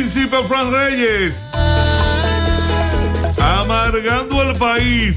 Príncipe Fran Reyes. Amargando el país.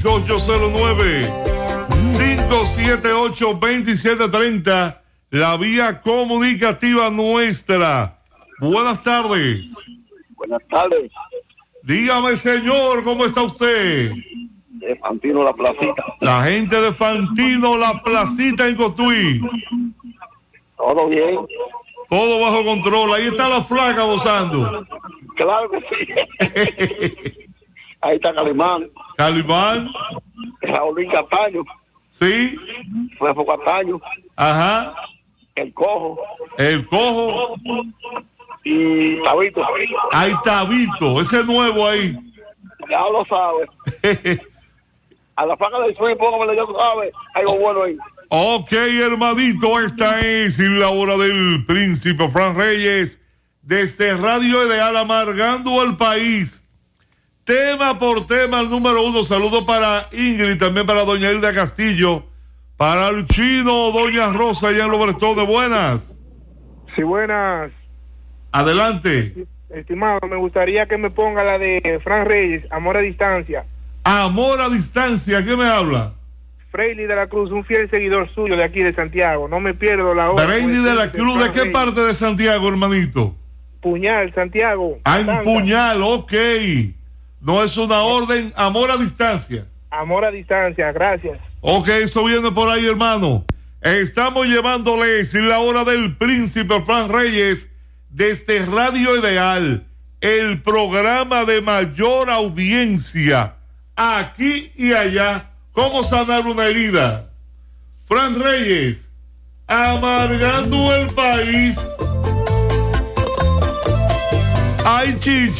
809-578-2730. La vía comunicativa nuestra. Buenas tardes. Buenas tardes. Dígame, señor, ¿cómo está usted? De Fantino La Placita. La gente de Fantino La Placita en Cotuí. Todo bien. Todo bajo control. Ahí está la flaca gozando. Claro que sí. Ahí está Calimán. Calimán. Raulín Castaño. Sí. Fuefo Castaño. Ajá. El Cojo. El Cojo. Y Tabito. Ahí Tabito. Ese nuevo ahí. Ya lo sabe. A la flaca del sueño, póngamelo, ya lo sabe. Hay algo bueno ahí. Ok, hermanito, esta es la hora del Príncipe Fran Reyes desde Radio Ideal, amargando al país. Tema por tema, el número 1. Saludos para Ingrid, también para doña Hilda Castillo, para el chino, doña Rosa, allá en Los Brestones. Buenas. Sí, buenas. Adelante. Estimado, me gustaría que me ponga la de Fran Reyes, Amor a Distancia. Amor a Distancia, ¿qué me habla? Freily de la Cruz, un fiel seguidor suyo de aquí de Santiago. No me pierdo la hora. Freily de la Cruz, ¿de qué parte de Santiago, hermanito? Puñal, Santiago. Ah, en Puñal, ok. No es una orden, amor a distancia. Amor a distancia, gracias. Ok, eso viene por ahí, hermano. Estamos llevándoles la hora del Príncipe Fran Reyes desde Radio Ideal, el programa de mayor audiencia, aquí y allá. ¿Cómo sanar una herida? Fran Reyes, amargando el país. Ay, chichi.